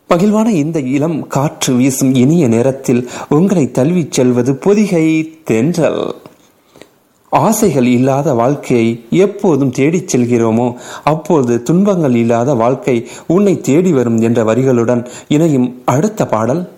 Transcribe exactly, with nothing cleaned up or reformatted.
மகிழ்வான இந்த இளம் காற்று வீசும் இனிய நேரத்தில் உங்களை தழுவிச் செல்வது பொதிகை தென்றல். ஆசைகள் இல்லாத வாழ்க்கையை எப்போதும் தேடிச் செல்கிறோமோ அப்போது துன்பங்கள் இல்லாத வாழ்க்கை உன்னை தேடி வரும் என்ற வரிகளுடன் இணையும் அடுத்த பாடல்